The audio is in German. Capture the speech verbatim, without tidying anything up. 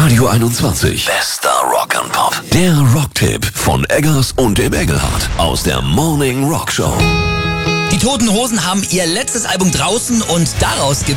Radio einundzwanzig. Bester Rock and Pop. Der Rocktipp von Eggers und dem Engelhardt aus der Morning Rock Show. Die Toten Hosen haben ihr letztes Album draußen und daraus gibt